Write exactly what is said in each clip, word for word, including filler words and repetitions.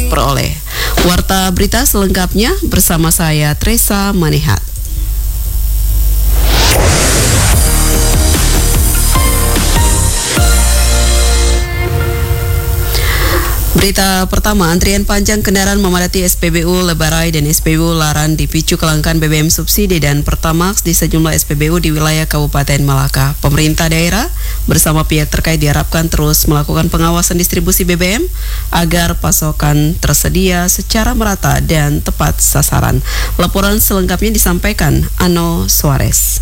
diperoleh. Warta berita selengkapnya bersama saya Tresa Manehat. Berita pertama, antrian panjang kendaraan memadati S P B U Lebarai dan S P B U Laran dipicu kelangkaan B B M subsidi dan Pertamax di sejumlah S P B U di wilayah Kabupaten Malaka. Pemerintah daerah bersama pihak terkait diharapkan terus melakukan pengawasan distribusi B B M agar pasokan tersedia secara merata dan tepat sasaran. Laporan selengkapnya disampaikan Ano Suarez.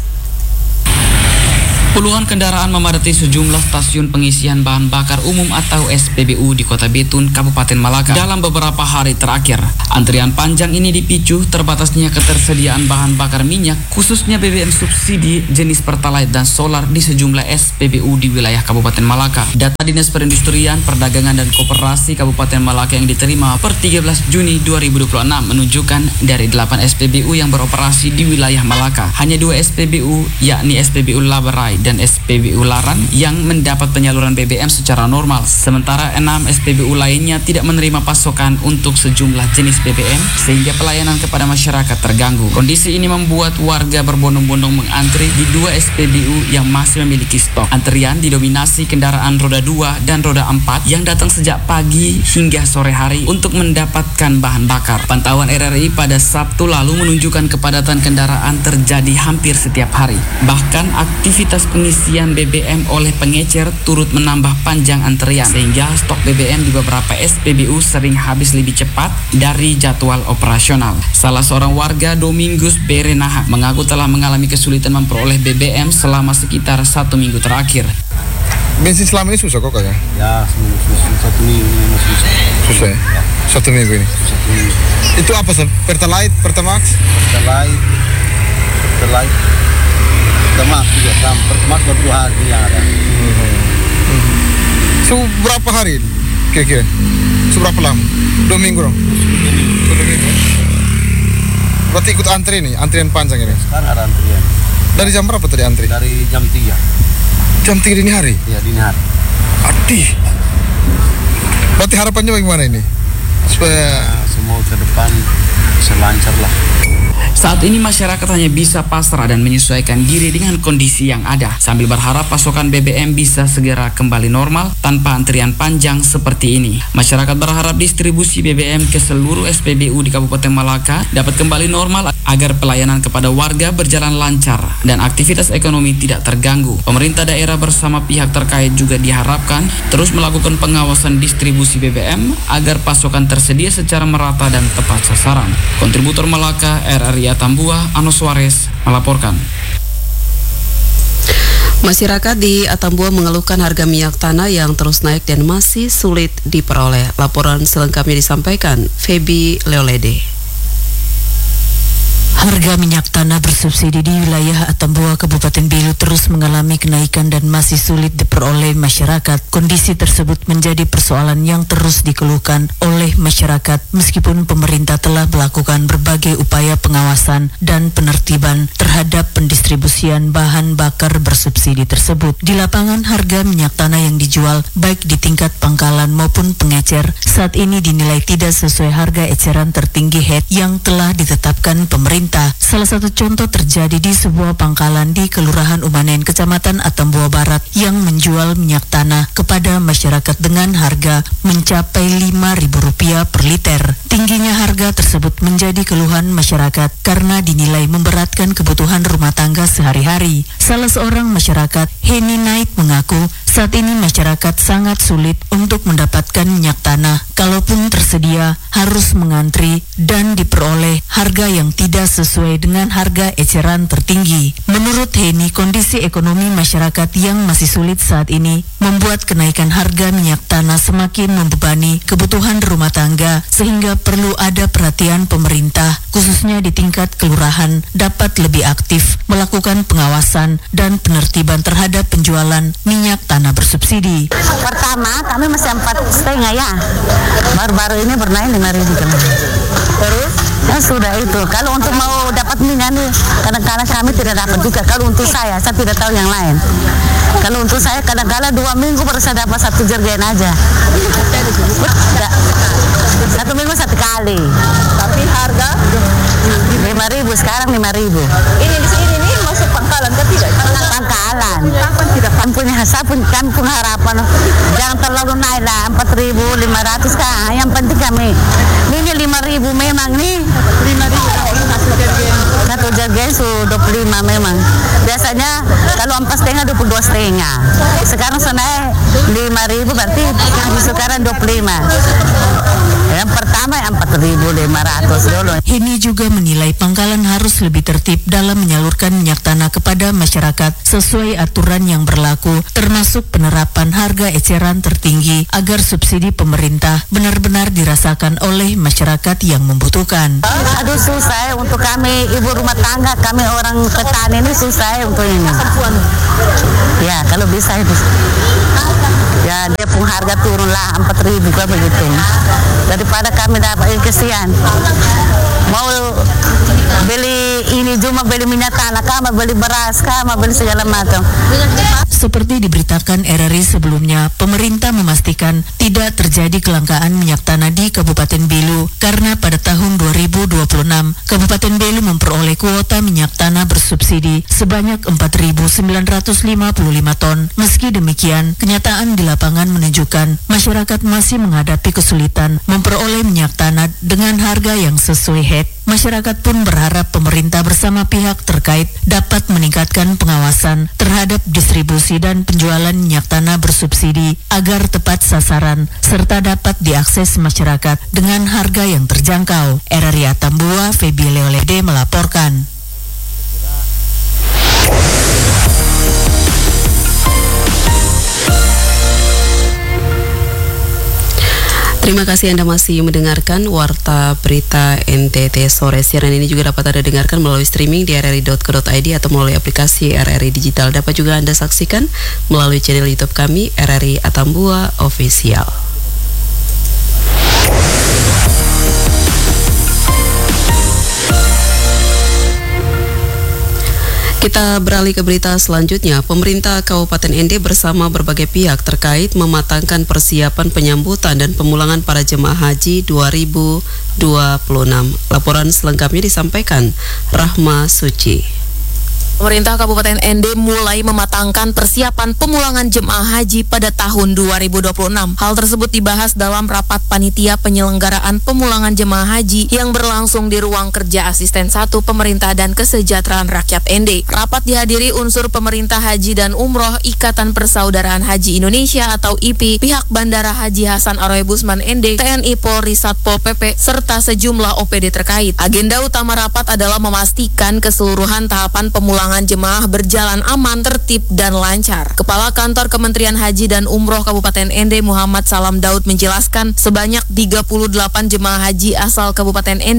Puluhan kendaraan memadati sejumlah stasiun pengisian bahan bakar umum atau S P B U di Kota Betun, Kabupaten Malaka dalam beberapa hari terakhir. Antrian panjang ini dipicu terbatasnya ketersediaan bahan bakar minyak, khususnya B B M subsidi jenis Pertalite dan solar di sejumlah S P B U di wilayah Kabupaten Malaka. Data Dinas Perindustrian, Perdagangan dan Koperasi Kabupaten Malaka yang diterima per tiga belas Juni dua ribu dua puluh enam menunjukkan dari delapan S P B U yang beroperasi di wilayah Malaka, hanya dua S P B U yakni S P B U Lebarai dan S P B U Laran yang mendapat penyaluran B B M secara normal. Sementara enam S P B U lainnya tidak menerima pasokan untuk sejumlah jenis B B M sehingga pelayanan kepada masyarakat terganggu. Kondisi ini membuat warga berbondong-bondong mengantri di dua S P B U yang masih memiliki stok. Antrian didominasi kendaraan roda dua dan roda empat yang datang sejak pagi hingga sore hari untuk mendapatkan bahan bakar. Pantauan R R I pada Sabtu lalu menunjukkan kepadatan kendaraan terjadi hampir setiap hari. Bahkan aktivitas pengisian B B M oleh pengecer turut menambah panjang antrian sehingga stok B B M di beberapa S P B U sering habis lebih cepat dari jadwal operasional. Salah seorang warga Domingus Berenaha mengaku telah mengalami kesulitan memperoleh B B M selama sekitar satu minggu terakhir. Bensin selama ini susah kok kayaknya? Ya, susah, satu minggu ini susah. Susah ya? Ya. Satu minggu ini? Satu minggu. Itu apa sih? Pertalite, Pertamax? Pertalite, Pertalite. Pertamax juga sama, Pertamax baru dua hari yang ada. Hmm. So, berapa hari kira-kira? Seberapa lama? Dua minggu dong? Dua minggu. Berarti ikut antri nih, antrian panjang ini? Sekarang ada antrian. Dari jam berapa tadi antri? Dari jam tiga. Jam tiga dini hari? Iya, dini hari. Adih. Berarti harapannya bagaimana ini? Supaya nah, semua ke depan bisa lancar lah. Saat ini masyarakat hanya bisa pasrah dan menyesuaikan diri dengan kondisi yang ada sambil berharap pasokan B B M bisa segera kembali normal tanpa antrian panjang seperti ini. Masyarakat berharap distribusi B B M ke seluruh S P B U di Kabupaten Malaka dapat kembali normal agar pelayanan kepada warga berjalan lancar dan aktivitas ekonomi tidak terganggu. Pemerintah daerah bersama pihak terkait juga diharapkan terus melakukan pengawasan distribusi B B M agar pasokan tersedia secara merata dan tepat sasaran. Kontributor Malaka R R I Atambua, Ano Suarez melaporkan. Masyarakat di Atambua mengeluhkan harga minyak tanah yang terus naik dan masih sulit diperoleh. Laporan selengkapnya disampaikan Feby Leolede. Harga minyak tanah bersubsidi di wilayah Atambua, Kabupaten Belu terus mengalami kenaikan dan masih sulit diperoleh masyarakat. Kondisi tersebut menjadi persoalan yang terus dikeluhkan oleh masyarakat meskipun pemerintah telah melakukan berbagai upaya pengawasan dan penertiban terhadap pendistribusian bahan bakar bersubsidi tersebut. Di lapangan, harga minyak tanah yang dijual baik di tingkat pangkalan maupun pengecer saat ini dinilai tidak sesuai harga eceran tertinggi H E D yang telah ditetapkan pemerintah. Salah satu contoh terjadi di sebuah pangkalan di Kelurahan Umanen, Kecamatan Atambua Barat yang menjual minyak tanah kepada masyarakat dengan harga mencapai lima ribu rupiah per liter. Tingginya harga tersebut menjadi keluhan masyarakat karena dinilai memberatkan kebutuhan rumah tangga sehari-hari. Salah seorang masyarakat, Heni Naik, mengaku saat ini masyarakat sangat sulit untuk mendapatkan minyak tanah. Kalaupun tersedia, harus mengantri dan diperoleh harga yang tidak sesuai dengan harga eceran tertinggi. Menurut Heni, kondisi ekonomi masyarakat yang masih sulit saat ini membuat kenaikan harga minyak tanah semakin membebani kebutuhan rumah tangga sehingga perlu ada perhatian pemerintah, khususnya di tingkat kelurahan, dapat lebih aktif melakukan pengawasan dan penertiban terhadap penjualan minyak tanah bersubsidi. Pertama, kami masih empat setengah ya. Baru-baru ini bernaik lima ribu kan. Terus? Ya sudah itu. Kalau untuk mau dapat minyak nih, kadang-kadang kami tidak dapat juga. Kalau untuk saya, saya tidak tahu yang lain. Kalau untuk saya kadang-kadang dua minggu baru saya dapat satu jergen aja. Satu seminggu satu kali. Tapi harga Lima ribu sekarang lima ribu. ini di sini nih masuk pangkalan kan tidak? Pangkalan. Kapan tidak? Kami punya saya punya kami punya harapan jangan terlalu naik lah empat ribu lima ratus kah. Yang penting kami ini lima ribu memang nih. lima ribu Satu jergen su dua puluh lima memang. Biasanya kalau empat setengah dua puluh dua setengah. Sekarang saya lima ribu berarti yang di sekarang dua puluh lima. Yang pertama empat ribu lima ratus dulu. Heni juga menilai Pangkalan harus lebih tertib dalam menyalurkan minyak tanah kepada masyarakat sesuai aturan yang berlaku, termasuk penerapan harga eceran tertinggi agar subsidi pemerintah benar-benar dirasakan oleh masyarakat yang membutuhkan. Aduh susah untuk kami ibu rumah tangga, kami orang petani ini susah untuk ini. Ya kalau bisa itu. Ya dia pun harga turun lah empat ribu kan begitu. Daripada kami dapat eh, kesian. Mau beli ini cuma beli minyak tanah, kami beli beras, kami beli segala macam. Seperti diberitakan R R I sebelumnya, pemerintah memastikan tidak terjadi kelangkaan minyak tanah di Kabupaten Belu karena pada tahun dua ribu dua puluh enam, Kabupaten Belu memperoleh kuota minyak tanah bersubsidi sebanyak empat ribu sembilan ratus lima puluh lima ton. Meski demikian, kenyataan di lapangan menunjukkan masyarakat masih menghadapi kesulitan memperoleh minyak tanah dengan harga yang sesuai H E T. Masyarakat pun berharap pemerintah bersama pihak terkait dapat meningkatkan pengawasan terhadap distribusi dan penjualan minyak tanah bersubsidi agar tepat sasaran serta dapat diakses masyarakat dengan harga yang terjangkau. R R I Atambua, Febi Leolede melaporkan. Terima kasih Anda masih mendengarkan Warta Berita N T T Sore. Siaran ini juga dapat Anda dengarkan melalui streaming di r r i dot co dot i d atau melalui aplikasi R R I Digital. Dapat juga Anda saksikan melalui channel YouTube kami R R I Atambua Official. Kita beralih ke berita selanjutnya. Pemerintah Kabupaten N D bersama berbagai pihak terkait mematangkan persiapan penyambutan dan pemulangan para jemaah haji dua ribu dua puluh enam. Laporan selengkapnya disampaikan Rahma Suci. Pemerintah Kabupaten N D mulai mematangkan persiapan pemulangan jemaah haji pada tahun dua ribu dua puluh enam. Hal tersebut dibahas dalam rapat panitia penyelenggaraan pemulangan jemaah haji yang berlangsung di ruang kerja Asisten satu Pemerintah dan Kesejahteraan Rakyat N D. Rapat dihadiri unsur pemerintah haji dan umroh, Ikatan Persaudaraan Haji Indonesia atau I P I, pihak Bandara Haji Hasan Aroe Busman N D, T N I Polri, Satpol P P, serta sejumlah O P D terkait. Agenda utama rapat adalah memastikan keseluruhan tahapan pemulangan jemaah berjalan aman, tertib, dan lancar. Kepala Kantor Kementerian Haji dan Umroh Kabupaten N D Muhammad Salam Daud menjelaskan sebanyak tiga puluh delapan jemaah haji asal Kabupaten N D